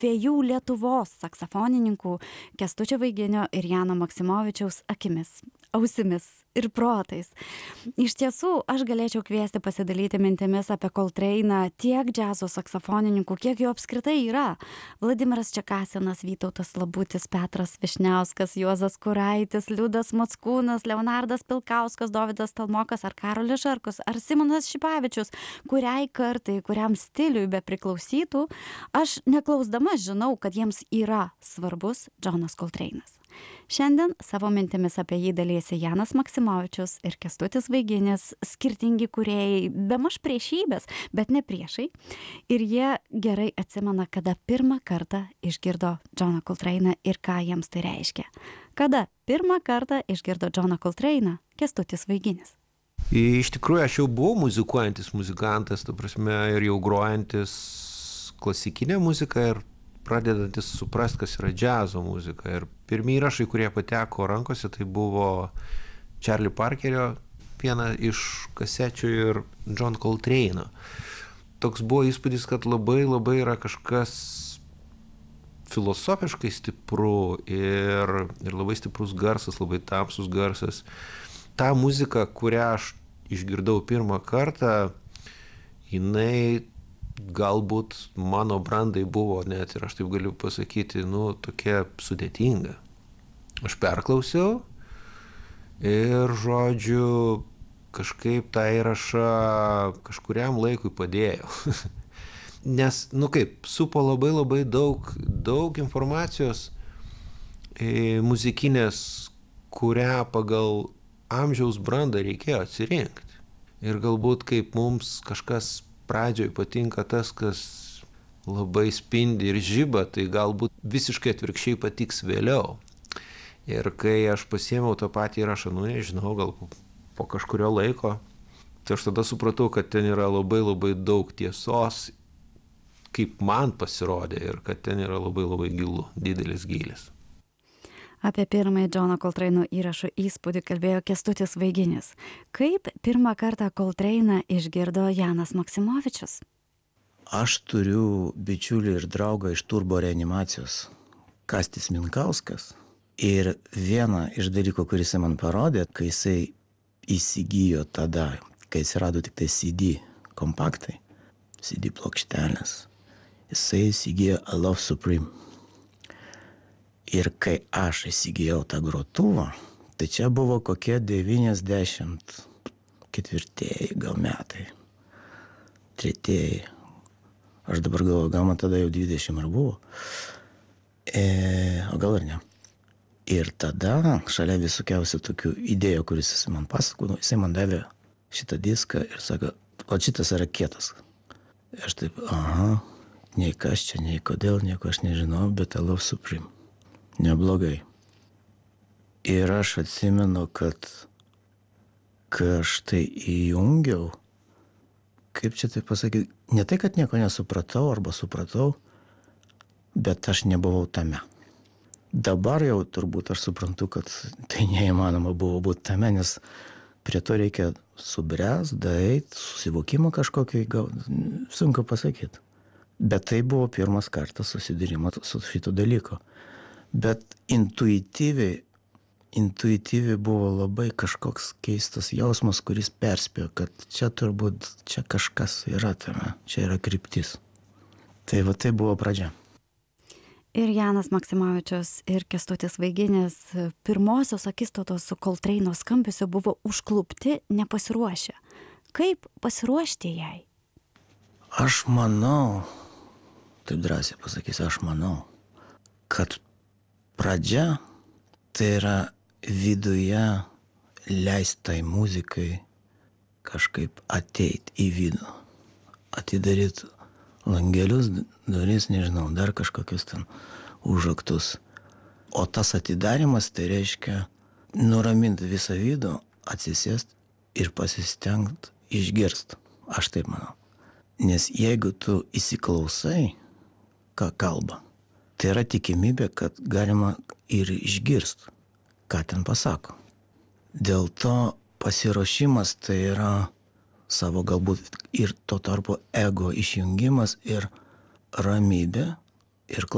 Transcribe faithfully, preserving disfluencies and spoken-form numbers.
dviejų Lietuvos saksofonininkų Kęstučio Vaiginio ir Jano Maksimovičiaus akimis, ausimis ir protais. Iš tiesų, aš galėčiau kviesti pasidalyti mintimis apie Coltrane'ą tiek džiazo saksofonininkų, kiek jų apskritai yra. Vladimiras Čekasinas, Vytautas Labutis, Petras Višniauskas, Juozas Kuraitis, Liudas Mockūnas, Leonardas Pilkauskas, Dovydas Talmokas ar Karolis Žarkus ar Simonas Šipavičius, kuriai kartai, kuriam stiliui be priklausytų, aš neklausdama žinau, kad jiems yra svarbus Džonas Coltrane'as. Šiandien savo mintimis apie jį dalėsi Janas Maksimovičius ir Kęstutis Vaiginis, skirtingi kūrėjai, bemaž priešybės, bet ne priešai. Ir jie gerai atsimena, kada pirmą kartą išgirdo Džoną Coltrane'ą ir ką jiems tai reiškia. Kada pirmą kartą išgirdo Džoną Coltrane'ą Kęstutis Vaiginis. Iš tikrųjų, aš jau buvau muzikuojantis muzikantas, ta prasme, ir jau grojantis klasikinę muziką ir pradedantis suprast, kas yra džiazo muzika. Ir pirmi įrašai, kurie pateko rankose, tai buvo Charlie Parkerio viena iš kasečių ir John Coltrane'o. Toks buvo įspūdis, kad labai labai yra kažkas filosofiškai stipru ir, ir labai stiprus garsas, labai tamsus garsas. Ta muzika, kurią aš išgirdau pirmą kartą, jinai galbūt mano brandai buvo net, ir aš taip galiu pasakyti, nu, tokia sudėtinga. Aš perklausiau ir, žodžiu, kažkaip tą įrašą kažkuriam laikui padėjau. Nes, nu kaip, supo labai labai daug, daug informacijos e, muzikinės, kurią pagal amžiaus brandą reikėjo atsirinkti. Ir galbūt kaip mums kažkas pradžioj patinka tas, kas labai spindi ir žiba, tai galbūt visiškai atvirkščiai patiks vėliau. Ir kai aš pasiėmiau tą patį įrašą, nu nežinau, gal po, po kažkurio laiko, tai aš tada supratau, kad ten yra labai labai daug tiesos, kaip man pasirodė, ir kad ten yra labai labai gilu, didelis gylis. Apie pirmąjį Džono Coltrane'o įrašų įspūdį kalbėjo Kęstutis Vaiginis. Kaip pirmą kartą Coltrane'ą išgirdo Janas Maksimovičius? Aš turiu bičiulį ir draugą iš Turbo Reanimacijos, Kastis Minkauskas. Ir vieną iš dalykų, kuris man parodė, kai jisai įsigijo tada, kai atsirado tik tai C D kompaktai, C D plokštelės, jisai įsigijo I Love Supreme. Ir kai aš įsigijau tą grotuvą, tai čia buvo kokie devyniasdešimt ketvirtieji gal metai, tretieji. Aš dabar galvoju, gal man tada jau dvidešimt ar buvo, e, o gal ir ne. Ir tada, šalia visokiausių tokių idėjų, kuris jis man pasakojo, jisai man davė šitą diską ir sako, o šitas yra kietas. Ir aš taip, aha, nei kas čia, nei kodėl, nieko aš nežinau, bet I Love Supreme. Neblogai. Ir aš atsimenu, kad kai aš tai įjungiau, kaip čia tai pasakyti, ne tai, kad nieko nesupratau arba supratau, bet aš nebuvau tame. Dabar jau turbūt aš suprantu, kad tai neįmanoma buvo būti tame, nes prie to reikia subręs, daeit, susivokimą kažkokį, gal, sunku pasakyti. Bet tai buvo pirmas kartas susidūrimas su šito dalyko. Bet intuityviai, intuityviai buvo labai kažkoks keistas jausmas, kuris perspėjo, kad čia turbūt, čia kažkas yra tame, čia yra kryptis. Tai va tai buvo pradžia. Ir Janas Maksimovičius, ir Kęstutis Vaiginis pirmosios akistatos su Coltrane'o skambesiu buvo užklupti, nepasiruošę. Kaip pasiruošti jai? Aš manau, taip drąsiai pasakysiu, aš manau, kad pradžia tai yra viduje leistai muzikai kažkaip ateit į vidų, atidaryt langelius, duris, nežinau, dar kažkokius ten užraktus. O tas atidarimas tai reiškia nuraminti visą vidų, atsisėst ir pasistengt išgirst. Aš taip manau. Nes jeigu tu įsiklausai, ką kalba, tai yra tikimybė, kad galima ir išgirst, ką ten pasako. Dėl to pasiruošimas tai yra savo galbūt ir to tarpo ego išjungimas ir ramybė ir klausimas.